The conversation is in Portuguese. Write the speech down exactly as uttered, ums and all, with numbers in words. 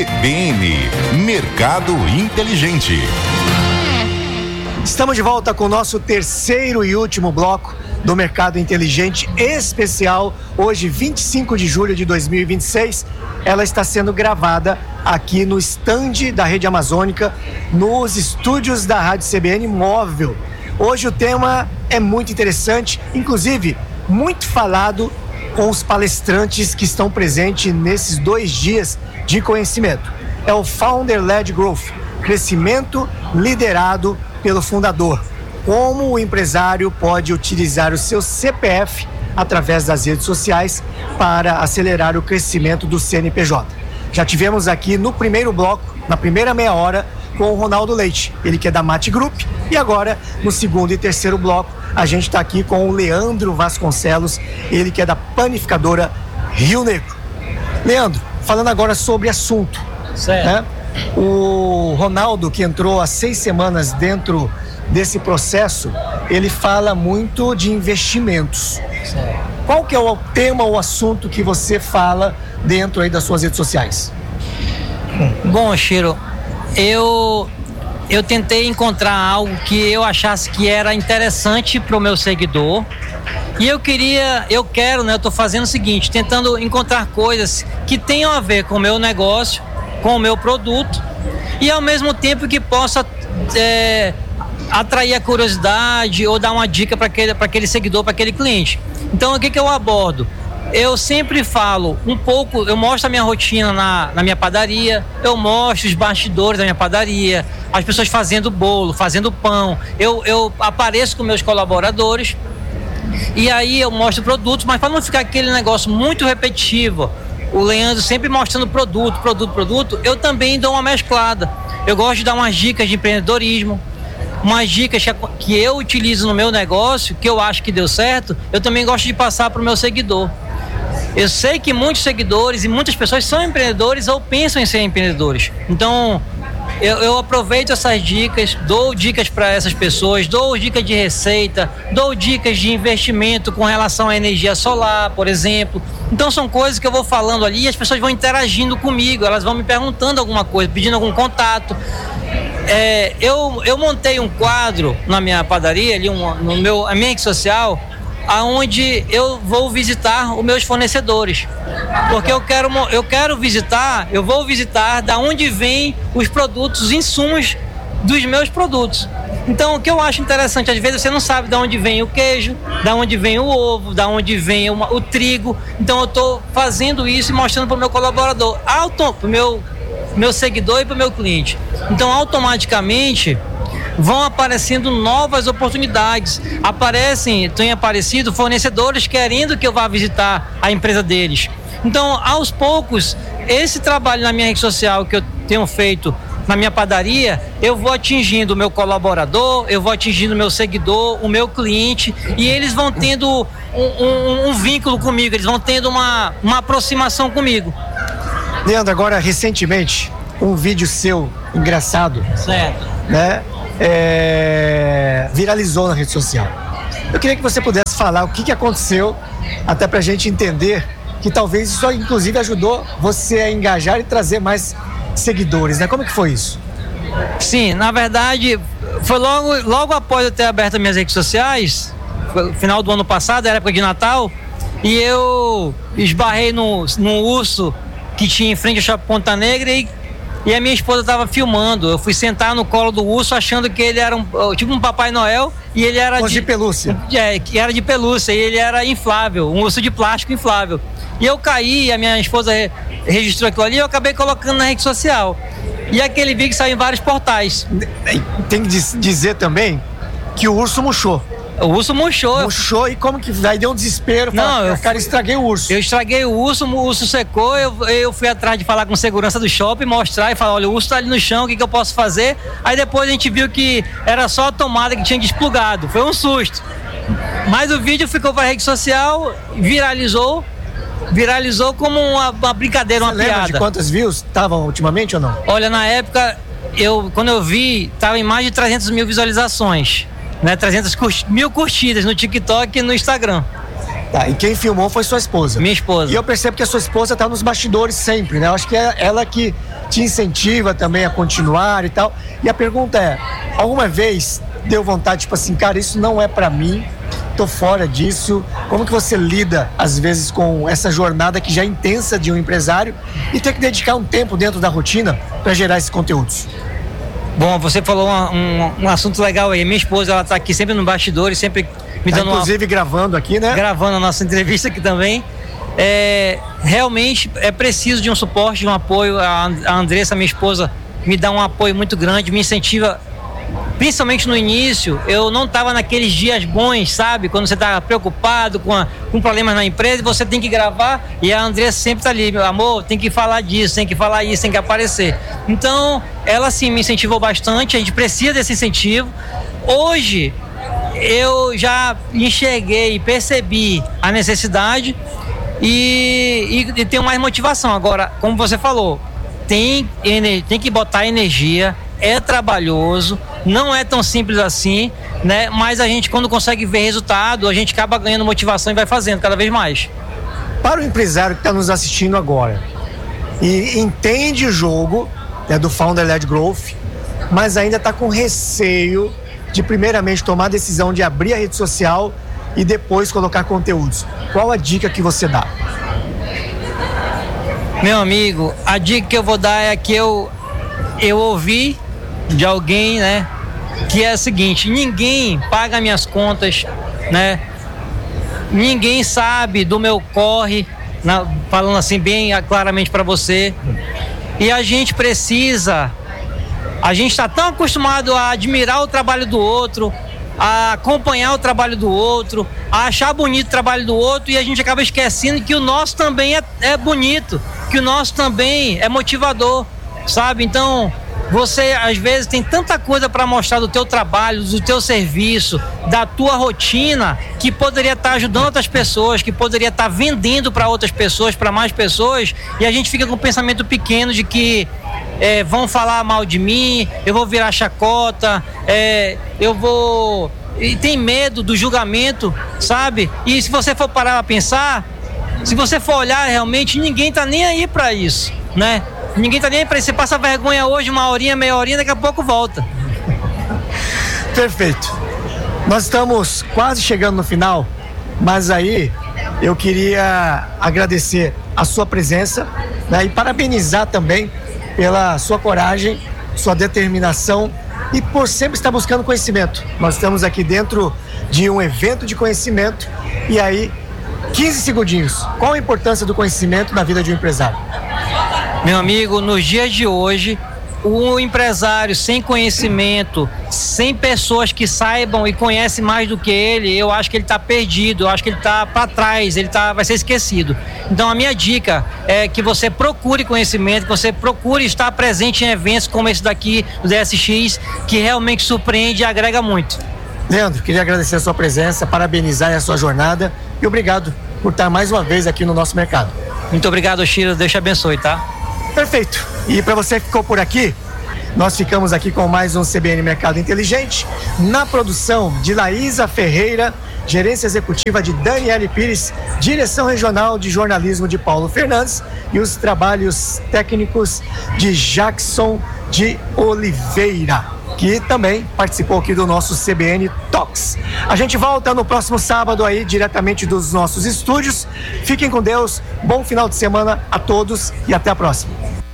C B N, Mercado Inteligente. Estamos de volta com o nosso terceiro e último bloco do Mercado Inteligente especial. Hoje, vinte e cinco de julho de dois mil e vinte e seis, ela está sendo gravada aqui no stand da Rede Amazônica, nos estúdios da Rádio C B N Móvel. Hoje o tema é muito interessante, inclusive muito falado com os palestrantes que estão presentes nesses dois dias de conhecimento. É o Founder-Led Growth, crescimento liderado pelo fundador. Como o empresário pode utilizar o seu C P F através das redes sociais para acelerar o crescimento do C N P J. Já tivemos aqui no primeiro bloco, na primeira meia hora, com o Ronaldo Leite, ele que é da Mate Group, e agora no segundo e terceiro bloco a gente está aqui com o Leandro Vasconcelos, ele que é da panificadora Rio Negro. Leandro, falando agora sobre assunto, certo, né? O Ronaldo, que entrou há seis semanas dentro desse processo, ele fala muito de investimentos. certo. Qual que é o tema ou assunto que você fala dentro aí das suas redes sociais? Bom, Chiro, eu eu tentei encontrar algo que eu achasse que era interessante para o meu seguidor, e eu queria, eu quero, né, eu estou fazendo o seguinte, tentando encontrar coisas que tenham a ver com o meu negócio, com o meu produto, e ao mesmo tempo que possa é, atrair a curiosidade ou dar uma dica para aquele, para aquele seguidor, para aquele cliente. Então, o que que eu abordo? Eu sempre falo um pouco, eu mostro a minha rotina na, na minha padaria, eu mostro os bastidores da minha padaria, as pessoas fazendo bolo, fazendo pão, eu, eu apareço com meus colaboradores e aí eu mostro produtos, mas para não ficar aquele negócio muito repetitivo, o Leandro sempre mostrando produto, produto, produto, eu também dou uma mesclada. Eu gosto de dar umas dicas de empreendedorismo, umas dicas que eu utilizo no meu negócio, que eu acho que deu certo, eu também gosto de passar para o meu seguidor. Eu sei que muitos seguidores e muitas pessoas são empreendedores ou pensam em ser empreendedores. Então, eu, eu aproveito essas dicas, dou dicas para essas pessoas, dou dicas de receita, dou dicas de investimento com relação à energia solar, por exemplo. Então, são coisas que eu vou falando ali e as pessoas vão interagindo comigo, elas vão me perguntando alguma coisa, pedindo algum contato. É, eu, eu montei um quadro na minha padaria, ali, um, no meu, a minha rede social, aonde eu vou visitar os meus fornecedores, porque eu quero, eu quero visitar, eu vou visitar da onde vem os produtos, os insumos dos meus produtos. Então, o que eu acho interessante, às vezes você não sabe de onde vem o queijo, de onde vem o ovo, de onde vem o, o trigo. Então, eu estou fazendo isso e mostrando para o meu colaborador, para o meu, meu seguidor e para o meu cliente. Então, automaticamente vão aparecendo novas oportunidades. Aparecem, tem aparecido fornecedores querendo que eu vá visitar a empresa deles. Então, aos poucos, esse trabalho na minha rede social que eu tenho feito na minha padaria, eu vou atingindo o meu colaborador, eu vou atingindo o meu seguidor, o meu cliente, e eles vão tendo um, um, um vínculo comigo, eles vão tendo uma, uma aproximação comigo. Leandro, agora recentemente, um vídeo seu engraçado, certo, né? É, viralizou na rede social. Eu queria que você pudesse falar o que, que aconteceu, até pra gente entender que talvez isso inclusive ajudou você a engajar e trazer mais seguidores, né? Como que foi isso? Sim, na verdade foi logo, logo após eu ter aberto as minhas redes sociais, foi no final do ano passado, era época de Natal, e eu esbarrei no, no urso que tinha em frente ao Shopping Ponta Negra e E a minha esposa estava filmando. Eu fui sentar no colo do urso achando que ele era um, tipo um Papai Noel, e ele era de, de pelúcia. É, que era de pelúcia, e ele era inflável, um urso de plástico inflável. E eu caí, a minha esposa re, registrou aquilo ali, e eu acabei colocando na rede social. E aquele vídeo saiu em vários portais. Tem que dizer também que o urso murchou. O urso murchou. Murchou e como que daí deu um desespero. Não, fala, eu cara, estraguei o urso. Eu estraguei o urso, o urso secou, eu, eu fui atrás de falar com segurança do shopping, mostrar e falar, olha, o urso tá ali no chão, o que que eu posso fazer? Aí depois a gente viu que era só a tomada que tinha desplugado. Foi um susto. Mas o vídeo ficou para a rede social, viralizou, viralizou como uma, uma brincadeira, uma Você lembra piada. de quantas views estavam ultimamente ou não? Olha, na época, eu, quando eu vi, tava em mais de trezentas mil visualizações. Né, trezentas mil curtidas no TikTok e no Instagram. Tá, e quem filmou foi sua esposa. Minha esposa. E eu percebo que a sua esposa tá nos bastidores sempre, né? Eu acho que é ela que te incentiva também a continuar e tal. E a pergunta é, alguma vez deu vontade, tipo assim, cara, isso não é pra mim, tô fora disso? Como que você lida, às vezes, com essa jornada que já é intensa de um empresário e ter que dedicar um tempo dentro da rotina para gerar esses conteúdos? Bom, você falou um, um, um assunto legal aí. Minha esposa, ela tá aqui sempre no bastidor e sempre me tá, dando inclusive uma... gravando aqui, né? Gravando a nossa entrevista aqui também. É, realmente é preciso de um suporte, de um apoio. A Andressa, minha esposa, me dá um apoio muito grande, me incentiva. Principalmente no início, eu não estava naqueles dias bons, sabe? Quando você está preocupado com, a, com problemas na empresa, você tem que gravar e a Andressa sempre está ali, meu amor, tem que falar disso, tem que falar isso, tem que aparecer. Então, ela sim me incentivou bastante, a gente precisa desse incentivo. Hoje, eu já enxerguei, percebi a necessidade e, e, e tenho mais motivação. Agora, como você falou, tem, tem que botar energia, é trabalhoso, não é tão simples assim, né? Mas a gente, quando consegue ver resultado, a gente acaba ganhando motivação e vai fazendo cada vez mais. Para o empresário que está nos assistindo agora e entende o jogo, né, do Founder-Led Growth, mas ainda está com receio de primeiramente tomar a decisão de abrir a rede social e depois colocar conteúdos, qual a dica que você dá? Meu amigo, a dica que eu vou dar é que eu, eu ouvi de alguém, né, que é a seguinte: ninguém paga minhas contas, né, ninguém sabe do meu corre, na, falando assim bem claramente para você, e a gente precisa, a gente está tão acostumado a admirar o trabalho do outro, a acompanhar o trabalho do outro, a achar bonito o trabalho do outro, e a gente acaba esquecendo que o nosso também é, é bonito, que o nosso também é motivador, sabe? Então, você às vezes tem tanta coisa para mostrar do teu trabalho, do teu serviço, da tua rotina, que poderia estar ajudando outras pessoas, que poderia estar vendendo para outras pessoas, para mais pessoas, e a gente fica com um pensamento pequeno de que é, vão falar mal de mim, eu vou virar chacota, é, eu vou... E tem medo do julgamento, sabe? E se você for parar a pensar, se você for olhar realmente, ninguém tá nem aí para isso, né? Ninguém tá nem aí pra isso. Você passa vergonha hoje, uma horinha, meia horinha, daqui a pouco volta. Perfeito. Nós estamos quase chegando no final, mas aí eu queria agradecer a sua presença, né, e parabenizar também pela sua coragem, sua determinação e por sempre estar buscando conhecimento. Nós estamos aqui dentro de um evento de conhecimento e aí, quinze segundinhos. Qual a importância do conhecimento na vida de um empresário? Meu amigo, nos dias de hoje, o empresário sem conhecimento, sem pessoas que saibam e conhecem mais do que ele, eu acho que ele está perdido, eu acho que ele está para trás, ele tá, vai ser esquecido. Então a minha dica é que você procure conhecimento, que você procure estar presente em eventos como esse daqui, do D S X, que realmente surpreende e agrega muito. Leandro, queria agradecer a sua presença, parabenizar a sua jornada e obrigado por estar mais uma vez aqui no nosso mercado. Muito obrigado, Chiro, Deus te abençoe, tá? Perfeito. E para você que ficou por aqui, nós ficamos aqui com mais um C B N Mercado Inteligente, na produção de Laísa Ferreira, gerência executiva de Daniele Pires, direção regional de jornalismo de Paulo Fernandes e os trabalhos técnicos de Jackson de Oliveira, que também participou aqui do nosso C B N Talks. A gente volta no próximo sábado aí, diretamente dos nossos estúdios. Fiquem com Deus, bom final de semana a todos e até a próxima.